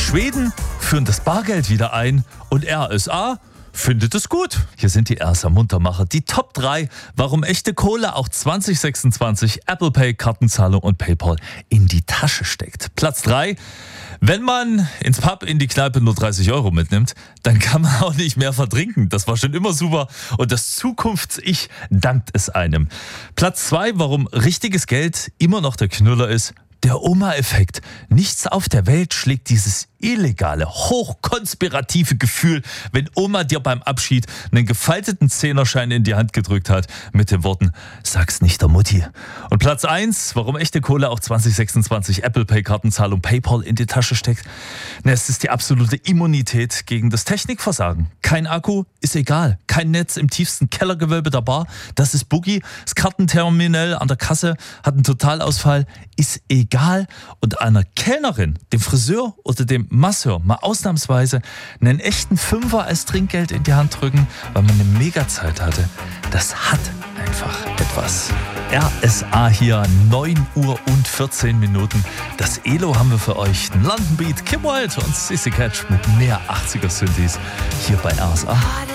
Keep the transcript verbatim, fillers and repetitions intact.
Schweden führen das Bargeld wieder ein und R S A findet es gut. Hier sind die R S A-Muntermacher, die Top drei, warum echte Kohle auch zwanzig sechsundzwanzig Apple Pay, Kartenzahlung und PayPal in die Tasche steckt. Platz drei, wenn man ins Pub in die Kneipe nur dreißig Euro mitnimmt, dann kann man auch nicht mehr vertrinken. Das war schon immer super und das Zukunfts-Ich dankt es einem. Platz zwei, warum richtiges Geld immer noch der Knüller ist. Der Oma-Effekt. Nichts auf der Welt schlägt dieses illegale, hochkonspirative Gefühl, wenn Oma dir beim Abschied einen gefalteten Zehnerschein in die Hand gedrückt hat mit den Worten, sag's nicht der Mutti. Und Platz eins, warum echte Kohle auch zwanzig sechsundzwanzig Apple Pay, Kartenzahlung, PayPal in die Tasche steckt. Na, es ist die absolute Immunität gegen das Technikversagen. Kein Akku, ist egal. Kein Netz im tiefsten Kellergewölbe der Bar, das ist Boogie. Das Kartenterminal an der Kasse hat einen Totalausfall, ist egal. Und einer Kellnerin, dem Friseur oder dem Masseur mal ausnahmsweise einen echten Fünfer als Trinkgeld in die Hand drücken, weil man eine Mega-Zeit hatte. Das hat einfach etwas. R S A hier, neun Uhr und vierzehn Minuten. Das Elo haben wir für euch. London Beat, Kim Wilde und Sissy Catch mit mehr achtziger Synthes hier bei R S A.